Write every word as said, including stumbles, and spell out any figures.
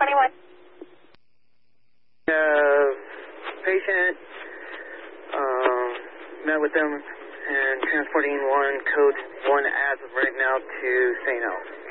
twenty-one. Uh, patient, uh, met with them and transporting one code one as of right now to Saint L.